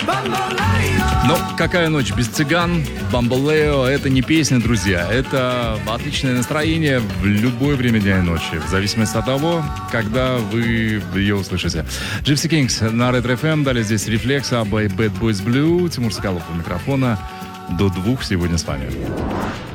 Но какая ночь без цыган? Бамбалео — это не песня, друзья. Это отличное настроение в любое время дня и ночи, в зависимости от того, когда вы ее услышите. Gypsy Kings на Ретро FM. Далее здесь Reflex, Bad Boys Blue. Тимур Скалов у микрофона. До 2 сегодня с вами.